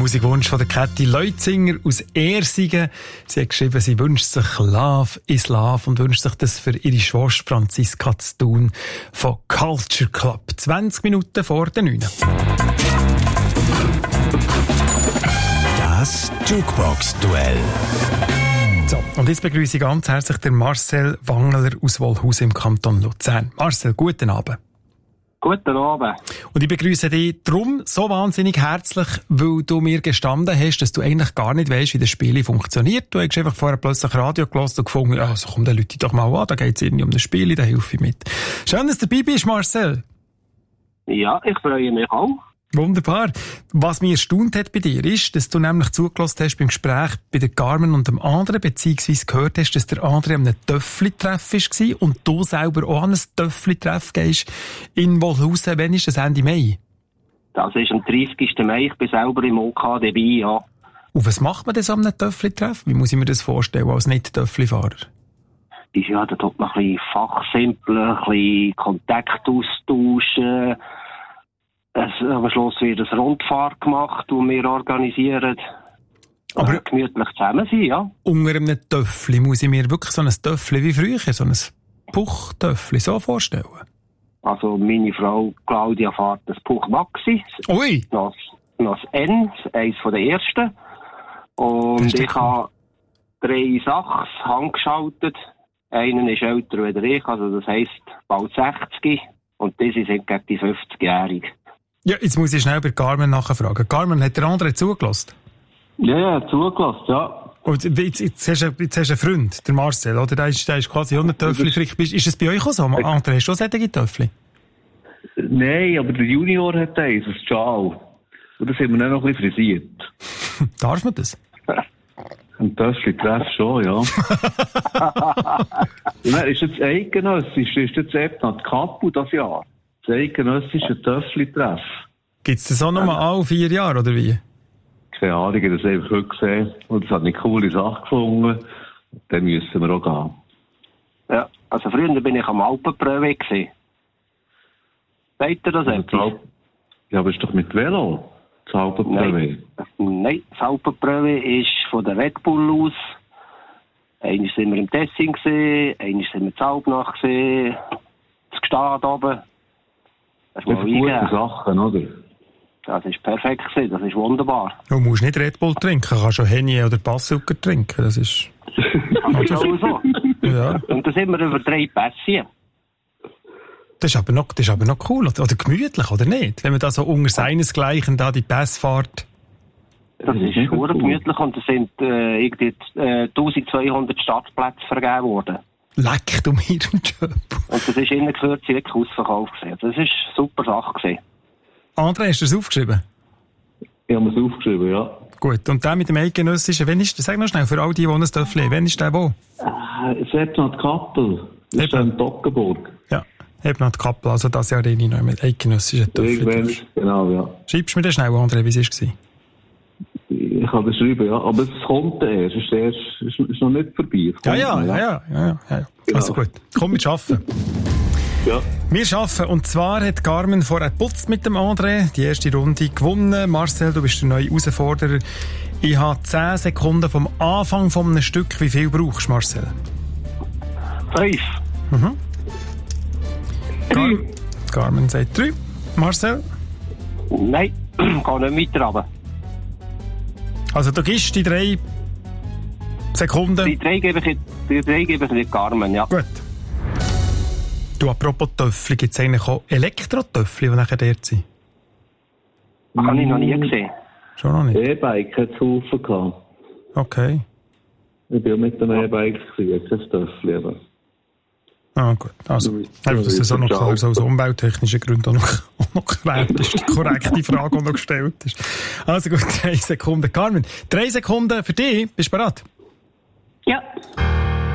Musikwunsch von der Käthi Leutzinger aus Ersingen. Sie hat geschrieben, sie wünscht sich Love is Love und wünscht sich das für ihre Schwester Franziska zu tun von Culture Club. 20 Minuten vor der 9. Das Jukebox-Duell. So, und jetzt begrüße ich ganz herzlich den Marcel Wangler aus Wolhusen im Kanton Luzern. Marcel, guten Abend. Guten Abend. Und ich begrüße dich darum so wahnsinnig herzlich, weil du mir gestanden hast, dass du eigentlich gar nicht weißt, wie das Spiel funktioniert. Du hast einfach vorher plötzlich Radio gehört und gefunden, ja, so komm, dann Leute doch mal an, da geht es irgendwie um das Spiel, da helfe ich mit. Schön, dass du dabei bist, Marcel. Ja, ich freue mich auch. Wunderbar. Was mich erstaunt hat bei dir ist, dass du nämlich zugelassen hast beim Gespräch bei der Carmen und dem André, beziehungsweise gehört hast, dass der André an einem Töffli-Treff war und du selber auch an einem Töffli-Treff gehst in Wolhusen. Wann ist das, Ende Mai? Das ist am 30. Mai. Ich bin selber im OK dabei, ja. Und was macht man denn so an einem Töffli-Treff? Wie muss ich mir das vorstellen als Nicht-Töffli-Fahrer? Ja, da tut man ein bisschen fachsimpeln, ein bisschen Kontakt austauschen. Am Schluss wird eine Rundfahrt gemacht, die wir organisieren. Aber gemütlich zusammen sein, ja. Unter einem Töffli muss ich mir wirklich so ein Töffli wie früher, so ein Puchtöffli so vorstellen? Also meine Frau Claudia fährt das Puch Maxi. Ui! Noch das N, eines der ersten. Und ich habe 3 Sachs handgeschaltet. Einen ist älter als ich, also das heisst bald 60. Und diese sind gegen die 50-Jährige. Ja, jetzt muss ich schnell bei Carmen nachfragen. Carmen, hat der andere zugelassen? Ja, zugelassen, ja. Und jetzt hast du einen Freund, der Marcel, oder? Der ist quasi 100 Töffli frisch. Ist es bei euch auch so? André, hast du auch solche Töffli? Nein, aber der Junior hat eins, das Schal. Und das haben wir dann noch ein bisschen frisiert. Darf man das? Ein Töffli-Treff schon, ja. Und dann ist jetzt eidgenössisch, ist jetzt Ebnat Kappel das Jahr. Das eidgenössische Töffli-Treff. Gibt es das auch noch mal alle 4 Jahre, oder wie? Keine Ahnung, ich habe das einfach heute gesehen. Und es hat eine coole Sache gefunden. Dann müssen wir auch gehen. Ja, also früher bin ich am Alpenpröwe gewesen. Seht ihr das etwas? Ja, aber ist doch mit Velo, das Alpenpröwe. Nein, das Alpenpröwe ist von der Red Bull aus. Einmal sind wir im Tessin gesehen, einmal sind wir in Alpnach gesehen, das Gestad oben. Das sind gute Sachen, oder? Das ist perfekt gewesen, das ist wunderbar. Du musst nicht Red Bull trinken, du kannst schon Henny oder Passzucker trinken, das ist... Das ist auch so. Ja. Und da sind wir über 3 Pässchen. Das ist aber noch cool, oder gemütlich, oder nicht? Wenn man da so unter seinesgleichen da die Pässe fährt. Das ist sehr gemütlich und es sind irgendwie 1200 Startplätze vergeben worden. Leck du mir im Job. Und das ist innen Kürze wirklich ausverkauft gewesen. Das ist eine super Sache gewesen. André, hast du das aufgeschrieben? Ich habe es aufgeschrieben, ja. Gut, und der mit dem eidgenössischen, wann ist das? Sag noch schnell, für all die ein Töffli, wann ist der wo? Ebnat Kappel. Das ist in Toggenburg. Ja, Ebnat Kappel, also das Jahr rein noch mit eidgenössischen Töffli. Genau, ja. Schreibst du mir das schnell, André, wie es war? Ich habe das geschrieben, ja. Aber es kommt erst. Es ist noch nicht vorbei. Ja. Also gut, komm, wir arbeiten. Ja. Wir arbeiten. Und zwar hat Carmen vorher geputzt mit dem André. Die erste Runde gewonnen. Marcel, du bist der neue Herausforderer. Ich habe 10 Sekunden vom Anfang von einem Stück. Wie viel brauchst du, Marcel? 5. Mhm. Carmen sagt 3. Marcel? Nein, kann nicht weiter runter. Also du gibst die 3 Sekunden. Die 3 gebe ich nicht Carmen, ja. Gut. Du, apropos Töffli, gibt es eigentlich auch Elektro-Töffli, die nachher dort sind? Das habe ich noch nie gesehen. Schon noch nicht? E-Bike hat es Haufen gehabt. Okay. Ich bin mit dem E-Bike gewesen, kein Töffli. Aber. Ah, gut. Also, einfach, dass es auch noch klar so aus umwelttechnischen Gründen auch noch erwähnt ist. Die korrekte Frage, die noch gestellt ist. Also gut, 3 Sekunden. Carmen, 3 Sekunden für dich. Bist du bereit? Ja.